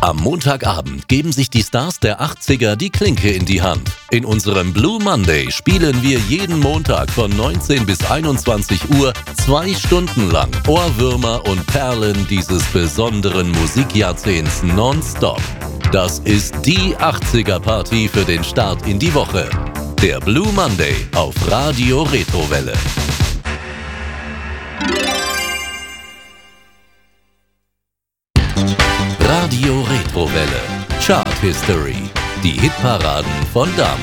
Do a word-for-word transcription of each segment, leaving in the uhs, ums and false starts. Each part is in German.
Am Montagabend geben sich die Stars der achtziger die Klinke in die Hand. In unserem Blue Monday spielen wir jeden Montag von neunzehn bis einundzwanzig Uhr zwei Stunden lang Ohrwürmer und Perlen dieses besonderen Musikjahrzehnts nonstop. Das ist die achtziger-Party für den Start in die Woche. Der Blue Monday auf Radio Retrowelle. Radio Retrowelle. Chart History. Die Hitparaden von damals.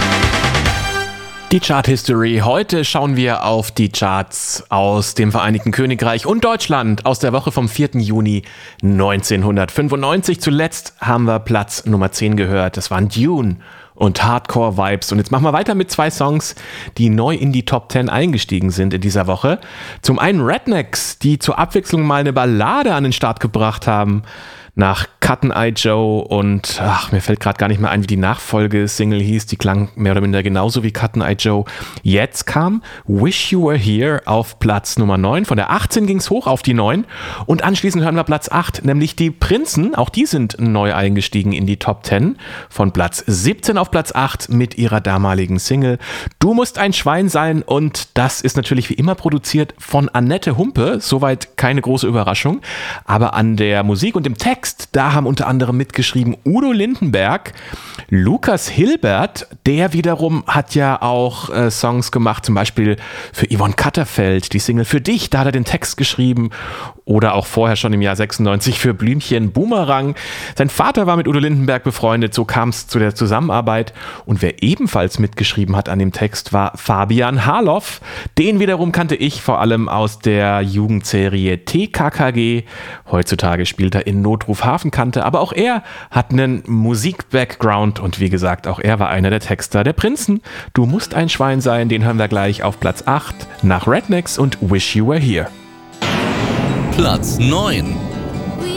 Die Chart History. Heute schauen wir auf die Charts aus dem Vereinigten Königreich und Deutschland aus der Woche vom vierten Juni neunzehnhundertfünfundneunzig. Zuletzt haben wir Platz Nummer zehn gehört. Das waren Dune und Hardcore Vibes. Und jetzt machen wir weiter mit zwei Songs, die neu in die Top zehn eingestiegen sind in dieser Woche. Zum einen Rednecks, die zur Abwechslung mal eine Ballade an den Start gebracht haben. Nach Cotton Eye Joe und, ach, mir fällt gerade gar nicht mehr ein, wie die Nachfolgesingle hieß. Die klang mehr oder minder genauso wie Cotton Eye Joe. Jetzt kam Wish You Were Here auf Platz Nummer neun. Von der achtzehn ging es hoch auf die neun. Und anschließend hören wir Platz acht, nämlich die Prinzen. Auch die sind neu eingestiegen in die Top zehn. Von Platz siebzehn auf Platz acht mit ihrer damaligen Single Du musst ein Schwein sein. Und das ist natürlich wie immer produziert von Annette Humpe. Soweit keine große Überraschung. Aber an der Musik und dem Text, da haben unter anderem mitgeschrieben Udo Lindenberg, Lukas Hilbert, der wiederum hat ja auch äh, Songs gemacht, zum Beispiel für Yvonne Katterfeld, die Single Für dich, da hat er den Text geschrieben, oder auch vorher schon im Jahr sechsundneunzig für Blümchen Boomerang. Sein Vater war mit Udo Lindenberg befreundet, so kam es zu der Zusammenarbeit. Und wer ebenfalls mitgeschrieben hat an dem Text, war Fabian Harloff. Den wiederum kannte ich vor allem aus der Jugendserie T K K G. Heutzutage spielt er in Notruf Hafenkante, aber auch er hat einen Musik-Background und wie gesagt, auch er war einer der Texter der Prinzen. Du musst ein Schwein sein, den hören wir gleich auf Platz acht nach Rednecks und Wish You Were Here. Platz neun.